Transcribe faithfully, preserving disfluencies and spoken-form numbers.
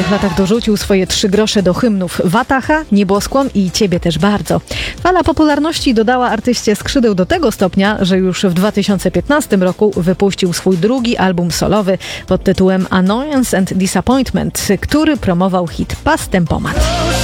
ubiegłych latach dorzucił swoje trzy grosze do hymnów Wataha, Nieboskłon i Ciebie też bardzo. Fala popularności dodała artyście skrzydeł do tego stopnia, że już w dwa tysiące piętnastym roku wypuścił swój drugi album solowy pod tytułem Annoyance and Disappointment, który promował hit Pas Tempomat.